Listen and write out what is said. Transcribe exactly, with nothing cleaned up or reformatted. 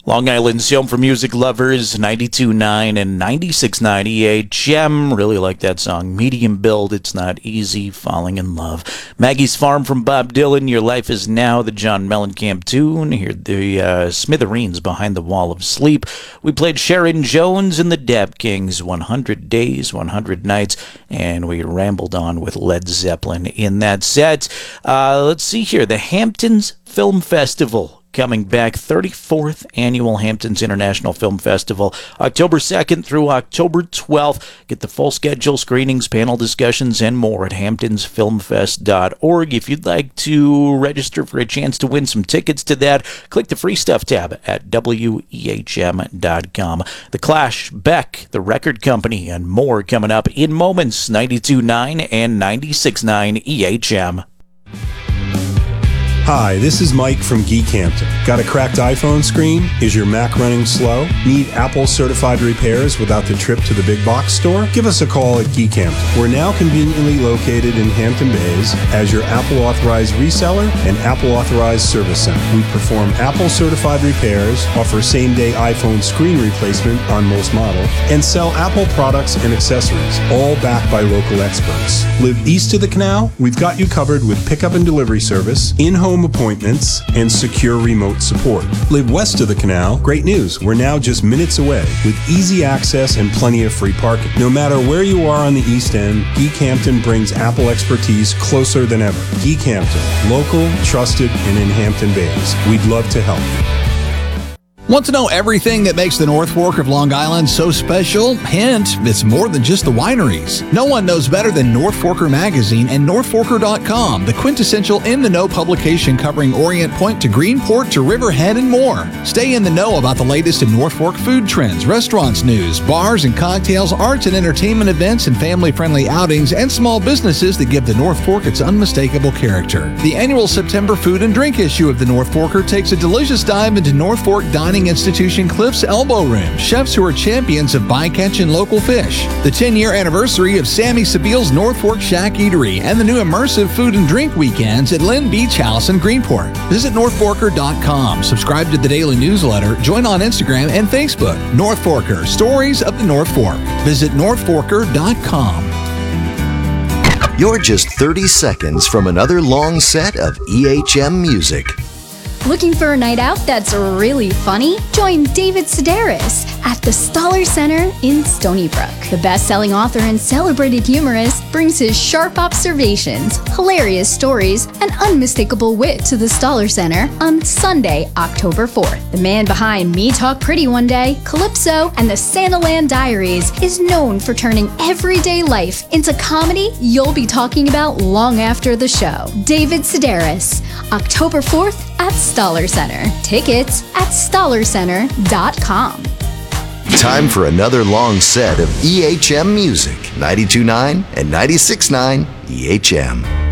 Long Island's home for music lovers, ninety-two point nine and ninety-six point nine E H M. Really like that song. Medium build, It's Not Easy, Falling in Love. Maggie's Farm from Bob Dylan, Your Life Is Now, the John Mellencamp tune. Here, the uh, Smithereens, Behind the Wall of Sleep. We played Sharon Jones and the Dap Kings, one hundred days, one hundred nights, and we rambled on with Led Zeppelin in that set. Uh, let's see here, the Hamptons Film Festival. Coming back, thirty-fourth Annual Hamptons International Film Festival, October second through October twelfth. Get the full schedule, screenings, panel discussions, and more at hamptons film fest dot org. If you'd like to register for a chance to win some tickets to that, click the Free Stuff tab at W E H M dot com. The Clash, Beck, The Record Company, and more coming up in moments. ninety-two point nine and ninety-six point nine E H M. Hi, this is Mike from Geekhampton. Got a cracked iPhone screen? Is your Mac running slow? Need Apple certified repairs without the trip to the big box store? Give us a call at Geekhampton. We're now conveniently located in Hampton Bays as your Apple authorized reseller and Apple authorized service center. We perform Apple certified repairs, offer same day iPhone screen replacement on most models, and sell Apple products and accessories, all backed by local experts. Live east of the canal? We've got you covered with pickup and delivery service, in-home appointments, and secure remote support. Live west of the canal? Great news, we're now just minutes away with easy access and plenty of free parking. No matter where you are on the East End, Geekhampton brings Apple expertise closer than ever. Geekhampton, local, trusted, and in Hampton Bays. We'd love to help you. Want to know everything that makes the North Fork of Long Island so special? Hint, it's more than just the wineries. No one knows better than North Forker Magazine and north forker dot com, the quintessential in-the-know publication covering Orient Point to Greenport to Riverhead and more. Stay in the know about the latest in North Fork food trends, restaurants news, bars and cocktails, arts and entertainment events, and family-friendly outings, and small businesses that give the North Fork its unmistakable character. The annual September food and drink issue of the North Forker takes a delicious dive into North Fork dining institution Cliff's Elbow Room, chefs who are champions of bycatch and local fish. The ten-year anniversary of Sammy Sabile's North Fork Shack Eatery and the new immersive food and drink weekends at Lynn Beach House in Greenport. Visit north forker dot com, subscribe to the daily newsletter, join on Instagram and Facebook. North Forker, Stories of the North Fork. Visit north forker dot com. You're just thirty seconds from another long set of E H M music. Looking for a night out that's really funny? Join David Sedaris at the Stoller Center in Stony Brook. The best-selling author and celebrated humorist brings his sharp observations, hilarious stories, and unmistakable wit to the Stoller Center on Sunday, October fourth. The man behind Me Talk Pretty One Day, Calypso, and the Santaland Diaries is known for turning everyday life into comedy you'll be talking about long after the show. David Sedaris, October fourth at Stoller Center. Tickets at stoller center dot com. Time for another long set of E H M music. ninety-two point nine and ninety-six point nine E H M.